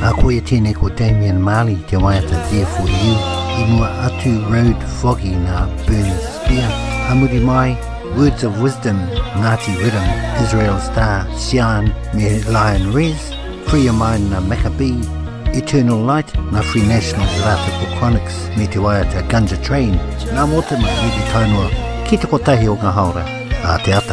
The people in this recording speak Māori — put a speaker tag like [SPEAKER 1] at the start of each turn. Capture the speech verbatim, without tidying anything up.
[SPEAKER 1] A koe tēnei ko Damian Marley te waiata There For You. I mua atu Road Foggy na Burning Spear. Hamuri mai, Words of Wisdom, Ngāti Rhythm, Israel Star, Sian me Lion Rez, Free Your Mind na Maccabee, Eternal Light na Free National Rātako Chronics me te waiata Gunja Train. Nā mōtama i te taunua ki te kotahi o ngā haora a te ata.